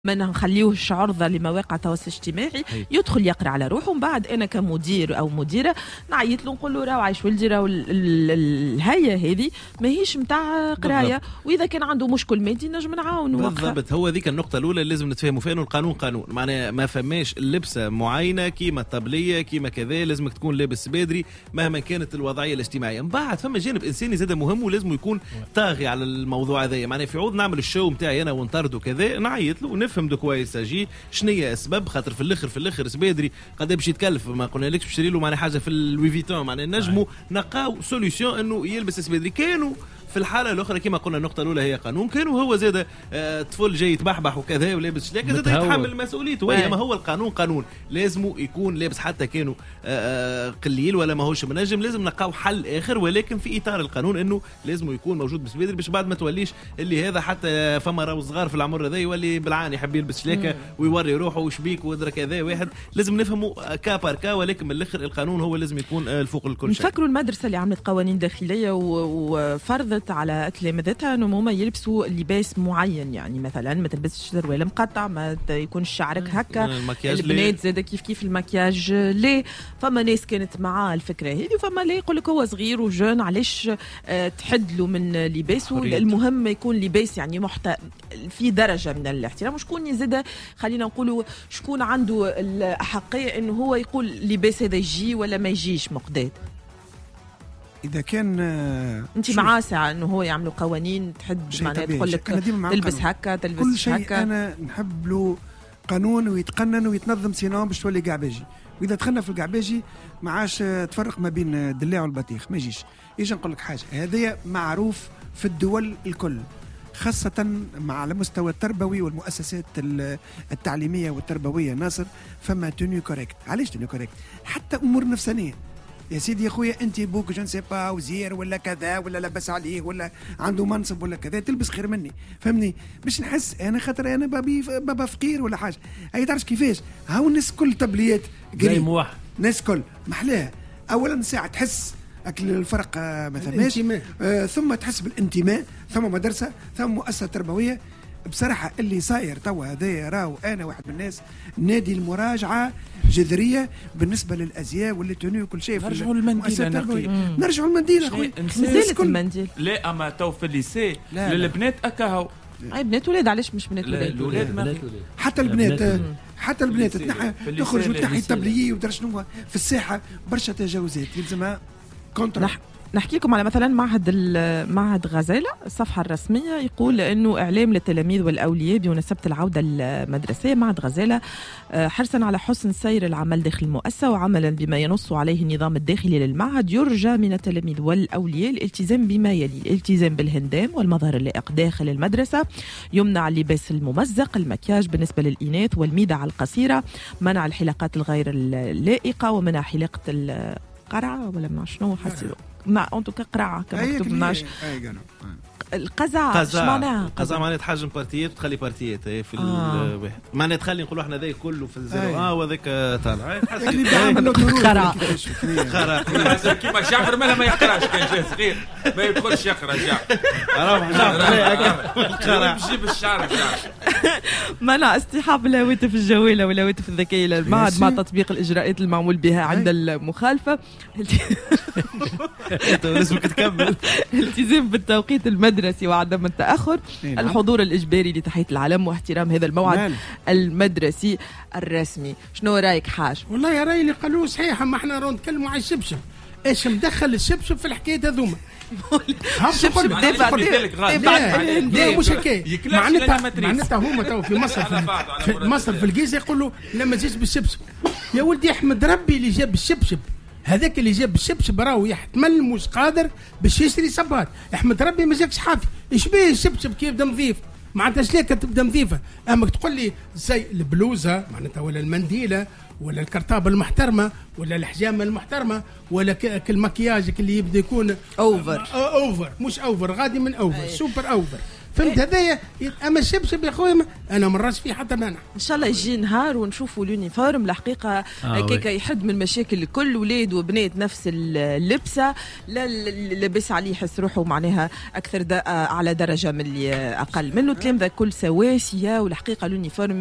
ما نخليوهش عرضة لمواقع التواصل الاجتماعي، يدخل يقرأ على روحه. ومن بعد أنا كمدير أو مديرة نعيط له نقول له راهو عايش ولدي، راهو الهيئة هذه ماهيش متاع قراية، وإذا كان عنده مشكل مادي نجم نعاونه. بالضبط، هو ذيك النقطة الأولى اللي لازم نتفاهموا فيها، إنه القانون قانون، معناها ما فماش اللبسة معينة كيما الطبلية كيما كذا لازمك تكون لابس بدري مهما كانت الوضعية الاجتماعية. من بعد فما جانب إنساني زاد مهم ولازم يكون طاغي على الموضوع هذا. معناها في عوض نعمل الشو متاعي أنا ونطرد وكذا نعيط له نفهم دو كويس اجي شنية اسباب، خاطر في الاخر سبيدري قد باش يتكلف، ما قلنا لكش باش له معناها حاجه في الوي فيتون، معناها نجموا نلقاو سوليوشن انه يلبس سبيدري. كانوا في الحاله الاخرى كما قلنا النقطه الاولى هي قانون، كانوا هو زاد طفل جاي يتبحبح وكذا ولابس شلاكه زاد يتحمل مسؤوليته. ما هو القانون قانون، لازم يكون لابس حتى كانوا قليل ولا ماهوش منجم، لازم نلقاو حل اخر، ولكن في اطار القانون انه لازم يكون موجود بسبيدري باش بعد ما توليش اللي هذا حتى فما راهو صغار في العمر هذا يولي بالعاني يحب يلبس شلاكه ويوري روحه وشبيك ودرك كذا واحد. لازم نفهموا كا بار كا، ولكن من الاخر القانون هو لازم يكون الفوق الكل شيء. نفكروا المدرسه اللي عملت قوانين داخليه وفرضت على تلامذتها انهم هما يلبسوا لباس معين، يعني مثلا ما تلبسش سروال مقطع، ما يكونش شعرك هكا، البنات زاد كيف المكياج ليه. فما ناس كانت مع الفكره هذه، وفما اللي يقول لك هو صغير وجون علاش تحد له من لباسه. المهم يكون لباس يعني في درجه من الاحترام، وشكون يزيد خلينا نقولوا شكون عنده الأحقية انه هو يقول لباس هذا يجي ولا ما يجيش مقداد. اذا كان انت معاه ساعه انه هو يعملوا قوانين تحد معناها تقول لك تلبس هكا تلبس كل شيء هكا. انا نحب له قانون ويتقنن ويتنظم، سينو باش تولي قعباجي. واذا دخلنا في القعباجي ما عادش تفرق ما بين الدلاع والبطيخ، ما يجيش. يجي نقول لك حاجه، هذا معروف في الدول الكل، خاصة على مستوى التربوي والمؤسسات التعليمية والتربوية. ناصر فما توني كوريكت. علاش توني كوريكت؟ حتى أمور نفسانية. يا سيدي يا خويا انت بوك جون سي با وزير ولا كذا ولا لبس عليه ولا عنده منصب ولا كذا تلبس خير مني، فهمني؟ باش نحس انا خاطر انا بابا فقير ولا حاجه. هاي تعرفش كيفاش هاو الناس كل تبليات قريب موحد، الناس كل محلاها. اولا ساعه تحس اكل الفرق ما ثماش، ثم تحس بالانتماء، ثم مدرسه، ثم مؤسسه تربويه. بصراحه اللي صاير توا هذا راهو انا واحد من الناس نادي المراجعه جذريه بالنسبه للازياء واللي توني وكل شيء. نرجعوا للمنديل، نرجعوا للمنديل اخويا، نزلت المنديل. لا اما تو في الليسي للبنات اكاهو. اي بنات ولاد، علاش مش بنات ولاد؟ حتى البنات حتى البنات تخرج وتنحي التبليي ودرش شنو في الساحه. برشا تجاوزات يلزمها كونتر. نحكي لكم على مثلا معهد غزالة، الصفحة الرسمية يقول أنه إعلام للتلاميذ والأولياء بمناسبة العودة المدرسية. معهد غزالة حرصا على حسن سير العمل داخل المؤسسة وعملا بما ينص عليه النظام الداخلي للمعهد، يرجى من التلاميذ والأولياء الالتزام بما يلي: الالتزام بالهندام والمظهر اللائق داخل المدرسة، يمنع اللباس الممزق، المكياج بالنسبة للإناث والميدع القصيرة، منع الحلاقات الغير اللائقة، ومنع حلاقة القرعة ولا ما شنو حسيلو مع انتو كقرعه كما مكتوب مناش القزع. ايش معناها قزع؟ معناها تحجم بارتيات وتخلي بارتيات في الواحد، معناها تخلي نقولوا احنا ذا كله في الزيرو وذاك طالع خرع كيما شعر ما يقراش، كان جاي صغير ما يدخلش يقرا شعر يجيب الشعر. منع اصطحاب الهواتف الجوالة والهواتف الذكية للمعهد مع تطبيق الإجراءات المعمول بها عند المخالفة. لازمك تكمل. التزام بالتوقيت المدرسي وعدم التأخر، الحضور الإجباري لتحية العلم واحترام هذا الموعد المدرسي الرسمي. شنو رأيك حاج؟ والله يا رأيي اللي قالوه صحيح، ما احنا نتكلموا عن الشبشب. ايش مدخل الشبشب في الحكاية هذوما؟ الشبشب لا مش هكاية. معناتها هما تو في مصر في الجيزة يقولوا لما جيش بالشبشب. يا ولدي احمد ربي اللي جاب الشبشب، هذاك اللي جاب الشبشب راهو يحتمل مش قادر باش يشتري صباط. احمد ربي ما جاكش حافي. ايش بيه الشبشب كيف بدا نظيف؟ معناتها شليك تبدا نظيفه. اما تقول لي زي البلوزه معناتها ولا المنديله ولا الكرتابه المحترمه ولا الحجامه المحترمه ولا المكياج اللي يبدا يكون اوفر مش اوفر، غادي من اوفر سوبر اوفر. فهمت هذايا. اما الشبشب يا خويا انا مرات فيه حتى مانع. ان شاء الله يجي نهار ونشوفوا اليونيفورم الحقيقه كيكا يحد من المشاكل الكل، ولاد وبنات نفس اللبسه، لا لبس عليه يحس روحه معناها اكثر على درجه من اللي اقل منه. تلامذه كل سواسيه، والحقيقه اليونيفورم